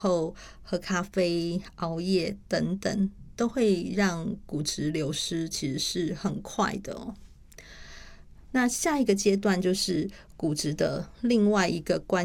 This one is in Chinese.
后喝咖啡、熬夜等等，都会让骨质流失，其实是很快的哦。那下一个阶段就是骨质的另外一个关